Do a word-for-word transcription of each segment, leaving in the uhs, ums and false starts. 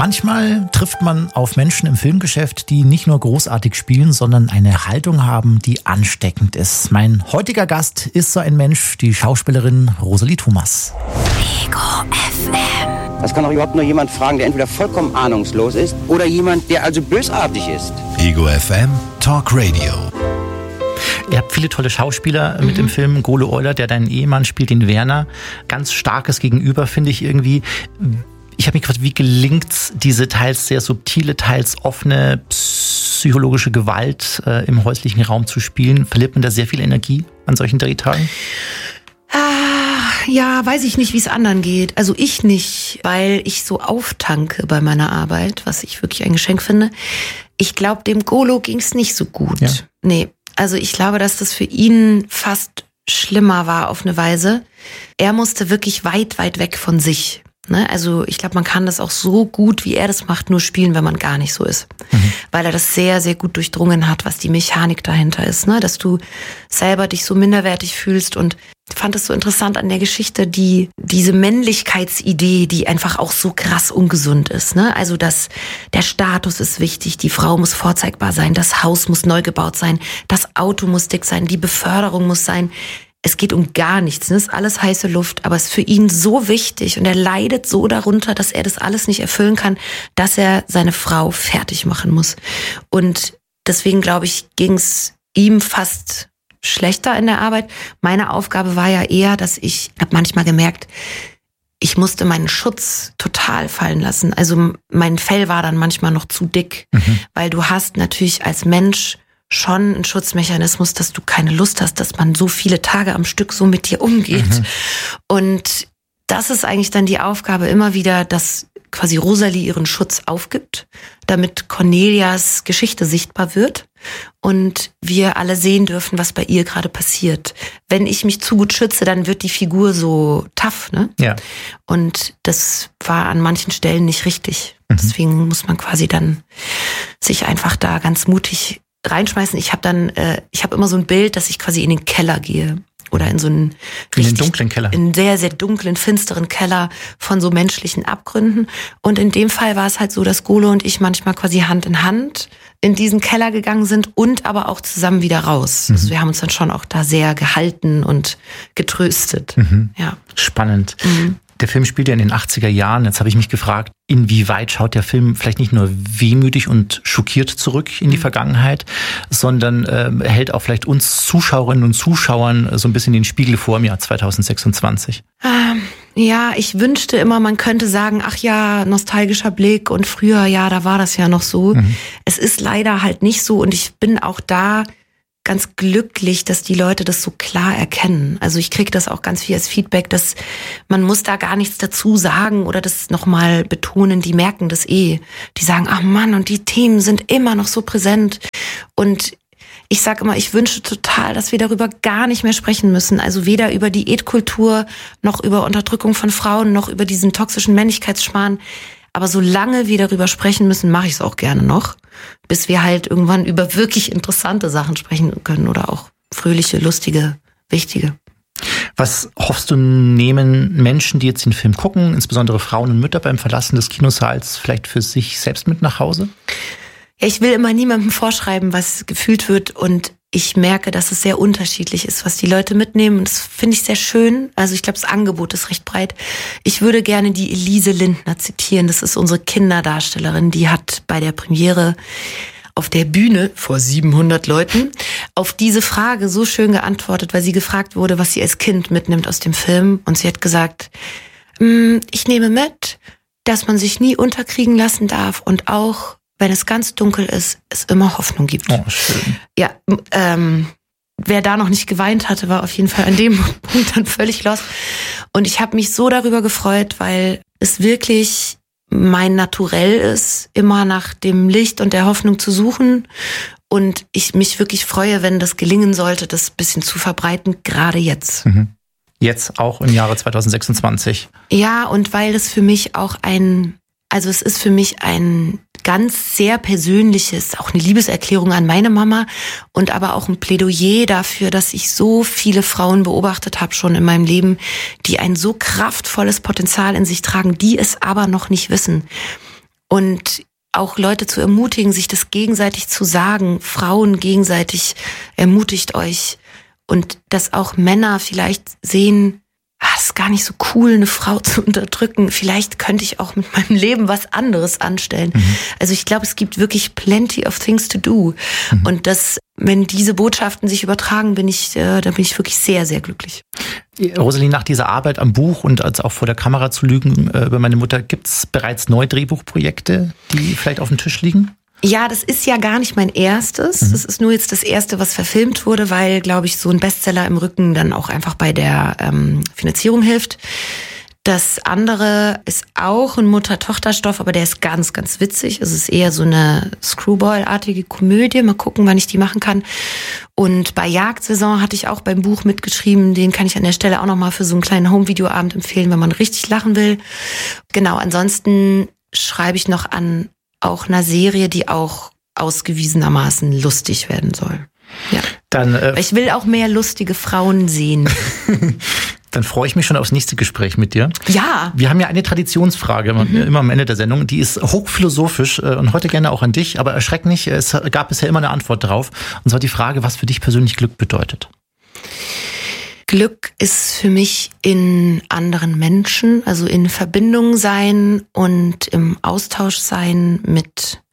Manchmal trifft man auf Menschen im Filmgeschäft, die nicht nur großartig spielen, sondern eine Haltung haben, die ansteckend ist. Mein heutiger Gast ist so ein Mensch, die Schauspielerin Rosalie Thomas. Ego F M. Das kann doch überhaupt nur jemand fragen, der entweder vollkommen ahnungslos ist oder jemand, der also bösartig ist. Ego F M Talk Radio. Ihr habt viele tolle Schauspieler mhm. mit im Film. Golo Euler, der deinen Ehemann spielt, den Werner. Ganz starkes Gegenüber, finde ich irgendwie. Ich habe mich gefragt, wie gelingt es, diese teils sehr subtile, teils offene psychologische Gewalt äh, im häuslichen Raum zu spielen? Verliert man da sehr viel Energie an solchen Drehtagen? Ah, ja, weiß ich nicht, wie es anderen geht. Also ich nicht, weil ich so auftanke bei meiner Arbeit, was ich wirklich ein Geschenk finde. Ich glaube, dem Golo ging es nicht so gut. Ja. Nee, also ich glaube, dass das für ihn fast schlimmer war auf eine Weise. Er musste wirklich weit, weit weg von sich. Ne? Also ich glaube, man kann das auch so gut, wie er das macht, nur spielen, wenn man gar nicht so ist. Mhm. Weil er das sehr, sehr gut durchdrungen hat, was die Mechanik dahinter ist. Ne? Dass du selber dich so minderwertig fühlst. Und ich fand es so interessant an der Geschichte, die diese Männlichkeitsidee, die einfach auch so krass ungesund ist. Ne? Also dass der Status ist wichtig, die Frau muss vorzeigbar sein, das Haus muss neu gebaut sein, das Auto muss dick sein, die Beförderung muss sein. Es geht um gar nichts, das ist alles heiße Luft, aber es ist für ihn so wichtig und er leidet so darunter, dass er das alles nicht erfüllen kann, dass er seine Frau fertig machen muss. Und deswegen, glaube ich, ging es ihm fast schlechter in der Arbeit. Meine Aufgabe war ja eher, dass ich, habe manchmal gemerkt, ich musste meinen Schutz total fallen lassen. Also mein Fell war dann manchmal noch zu dick, mhm. weil du hast natürlich als Mensch schon ein Schutzmechanismus, dass du keine Lust hast, dass man so viele Tage am Stück so mit dir umgeht. Mhm. Und das ist eigentlich dann die Aufgabe immer wieder, dass quasi Rosalie ihren Schutz aufgibt, damit Cornelias Geschichte sichtbar wird und wir alle sehen dürfen, was bei ihr gerade passiert. Wenn ich mich zu gut schütze, dann wird die Figur so tough, ne? Ja. Und das war an manchen Stellen nicht richtig. Mhm. Deswegen muss man quasi dann sich einfach da ganz mutig reinschmeißen. Ich habe dann, äh, ich habe immer so ein Bild, dass ich quasi in den Keller gehe oder in so einen in den dunklen Keller, in einen sehr sehr dunklen, finsteren Keller von so menschlichen Abgründen. Und in dem Fall war es halt so, dass Golo und ich manchmal quasi Hand in Hand in diesen Keller gegangen sind und aber auch zusammen wieder raus. Mhm. Also wir haben uns dann schon auch da sehr gehalten und getröstet. Mhm. Ja. Spannend. Mhm. Der Film spielt ja in den achtziger Jahren. Jetzt habe ich mich gefragt, inwieweit schaut der Film vielleicht nicht nur wehmütig und schockiert zurück in die Vergangenheit, sondern äh, hält auch vielleicht uns Zuschauerinnen und Zuschauern so ein bisschen den Spiegel vor im Jahr zweitausendsechsundzwanzig. Ähm, ja, ich wünschte immer, man könnte sagen, ach ja, nostalgischer Blick und früher, ja, da war das ja noch so. Mhm. Es ist leider halt nicht so und ich bin auch da ganz glücklich, dass die Leute das so klar erkennen. Also ich kriege das auch ganz viel als Feedback, dass man muss da gar nichts dazu sagen oder das nochmal betonen. Die merken das eh. Die sagen, ach Mann, und die Themen sind immer noch so präsent. Und ich sage immer, ich wünsche total, dass wir darüber gar nicht mehr sprechen müssen. Also weder über Diätkultur, noch über Unterdrückung von Frauen, noch über diesen toxischen Männlichkeitsschmarrn. Aber solange wir darüber sprechen müssen, mache ich es auch gerne noch, bis wir halt irgendwann über wirklich interessante Sachen sprechen können oder auch fröhliche, lustige, wichtige. Was hoffst du, nehmen Menschen, die jetzt den Film gucken, insbesondere Frauen und Mütter beim Verlassen des Kinosaals, vielleicht für sich selbst mit nach Hause? Ja, ich will immer niemandem vorschreiben, was gefühlt wird und ich merke, dass es sehr unterschiedlich ist, was die Leute mitnehmen. Und das finde ich sehr schön. Also ich glaube, das Angebot ist recht breit. Ich würde gerne die Elise Lindner zitieren. Das ist unsere Kinderdarstellerin. Die hat bei der Premiere auf der Bühne vor siebenhundert Leuten auf diese Frage so schön geantwortet, weil sie gefragt wurde, was sie als Kind mitnimmt aus dem Film. Und sie hat gesagt, ich nehme mit, dass man sich nie unterkriegen lassen darf und auch, wenn es ganz dunkel ist, es immer Hoffnung gibt. Oh, schön. Ja, ähm, wer da noch nicht geweint hatte, war auf jeden Fall an dem Punkt dann völlig lost. Und ich habe mich so darüber gefreut, weil es wirklich mein Naturell ist, immer nach dem Licht und der Hoffnung zu suchen. Und ich mich wirklich freue, wenn das gelingen sollte, das ein bisschen zu verbreiten, gerade jetzt. Mhm. Jetzt auch im Jahre zweitausendsechsundzwanzig. Ja, und weil das für mich auch ein, also es ist für mich ein ganz sehr persönliches, auch eine Liebeserklärung an meine Mama und aber auch ein Plädoyer dafür, dass ich so viele Frauen beobachtet habe schon in meinem Leben, die ein so kraftvolles Potenzial in sich tragen, die es aber noch nicht wissen. Und auch Leute zu ermutigen, sich das gegenseitig zu sagen, Frauen gegenseitig, ermutigt euch. Und dass auch Männer vielleicht sehen, ah, es ist gar nicht so cool, eine Frau zu unterdrücken. Vielleicht könnte ich auch mit meinem Leben was anderes anstellen. Mhm. Also ich glaube, es gibt wirklich plenty of things to do. Mhm. Und das, wenn diese Botschaften sich übertragen, bin ich, äh, da bin ich wirklich sehr, sehr glücklich. Rosalie, nach dieser Arbeit am Buch und als auch vor der Kamera zu lügen äh, über meine Mutter, gibt es bereits neue Drehbuchprojekte, die vielleicht auf dem Tisch liegen? Ja, das ist ja gar nicht mein erstes. Mhm. Das ist nur jetzt das erste, was verfilmt wurde, weil, glaube ich, so ein Bestseller im Rücken dann auch einfach bei der ähm, Finanzierung hilft. Das andere ist auch ein Mutter-Tochter-Stoff, aber der ist ganz, ganz witzig. Es ist eher so eine Screwball-artige Komödie. Mal gucken, wann ich die machen kann. Und bei Jagdsaison hatte ich auch beim Buch mitgeschrieben. Den kann ich an der Stelle auch nochmal für so einen kleinen Home-Video-Abend empfehlen, wenn man richtig lachen will. Genau, ansonsten schreibe ich noch an auch einer Serie, die auch ausgewiesenermaßen lustig werden soll. Ja. Dann, äh, ich will auch mehr lustige Frauen sehen. Dann freue ich mich schon aufs nächste Gespräch mit dir. Ja. Wir haben ja eine Traditionsfrage mhm. immer am Ende der Sendung. Die ist hochphilosophisch und heute gerne auch an dich. Aber erschreck nicht, es gab bisher immer eine Antwort drauf. Und zwar die Frage, was für dich persönlich Glück bedeutet. Glück ist für mich in anderen Menschen, also in Verbindung sein und im Austausch sein mit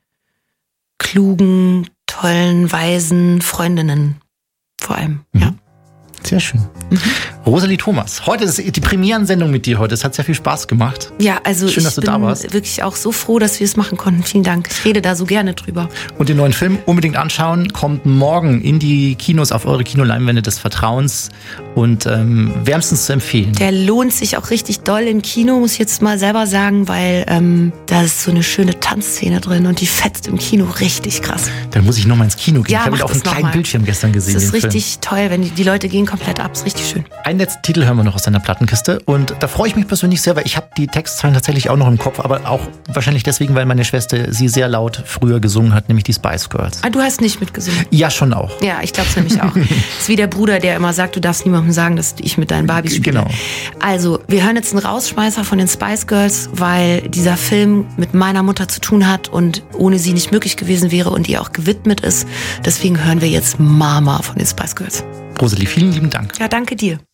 klugen, tollen, weisen Freundinnen vor allem. Mhm. Ja. Sehr schön. Mhm. Rosalie Thomas, heute ist die Premierensendung mit dir heute. Es hat sehr viel Spaß gemacht. Ja, also schön, ich dass du bin da warst. Wirklich auch so froh, dass wir es machen konnten. Vielen Dank. Ich rede da so gerne drüber. Und den neuen Film unbedingt anschauen. Kommt morgen in die Kinos auf eure Kinoleinwände des Vertrauens und ähm, wärmstens zu empfehlen. Der lohnt sich auch richtig doll im Kino, muss ich jetzt mal selber sagen, weil ähm, da ist so eine schöne Tanzszene drin und die fetzt im Kino richtig krass. Dann muss ich noch mal ins Kino gehen. Ja, ich habe ihn auf einem kleinen mal. Bildschirm gestern gesehen. Das ist richtig Film. toll, wenn die, die Leute gehen komplett ab. Das ist richtig schön. Einen letzten Titel hören wir noch aus deiner Plattenkiste und da freue ich mich persönlich sehr, weil ich habe die Textzeilen tatsächlich auch noch im Kopf, aber auch wahrscheinlich deswegen, weil meine Schwester sie sehr laut früher gesungen hat, nämlich die Spice Girls. Ah, du hast nicht mitgesungen? Ja, schon auch. Ja, ich glaube es nämlich auch. Das ist wie der Bruder, der immer sagt, du darfst niemandem sagen, dass ich mit deinen Barbies spiele. Genau. Also, wir hören jetzt einen Rausschmeißer von den Spice Girls, weil dieser Film mit meiner Mutter zu tun hat und ohne sie nicht möglich gewesen wäre und ihr auch gewidmet ist. Deswegen hören wir jetzt Mama von den Spice Girls. Rosalie, vielen lieben Dank. Ja, danke dir.